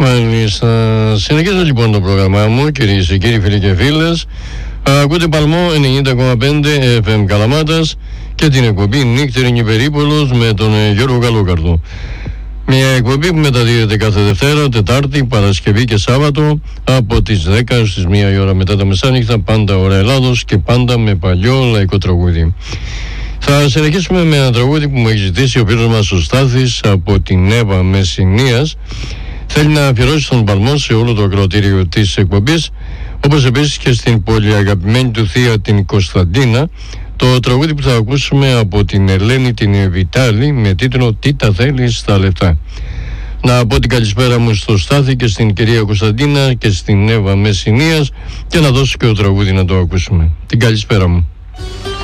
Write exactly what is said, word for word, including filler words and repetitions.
Μάλιστα. Συνεχίζω λοιπόν το πρόγραμμά μου, κυρίες και κύριοι, φίλοι και φίλες. Ακούτε Παλμό ενενήντα κόμμα πέντε εφ εμ Καλαμάτας και την εκπομπή Νύχτερινη Περίπολος με τον Γιώργο Καλούκαρδο. Μια εκπομπή που μεταδίδεται κάθε Δευτέρα, Τετάρτη, Παρασκευή και Σάββατο από τις δέκα στις μία η ώρα μετά τα μεσάνυχτα, πάντα ώρα Ελλάδος και πάντα με παλιό λαϊκό τραγούδι. Θα συνεχίσουμε με ένα τραγούδι που μου έχει ζητήσει ο φίλος μας ο Στάθης από την Εύα Μεσσηνίας. Θέλει να αφιερώσει τον Παλμό σε όλο το ακροατήριο της εκπομπής, όπως επίσης και στην πολύ αγαπημένη του θεία την Κωνσταντίνα, το τραγούδι που θα ακούσουμε από την Ελένη την Βιτάλη με τίτλο «Τι τα θέλεις στα λεφτά». Να πω την καλησπέρα μου στο Στάθη και στην κυρία Κωνσταντίνα και στην Εύα Μεσσηνίας και να δώσω και το τραγούδι να το ακούσουμε. Την καλησπέρα μου.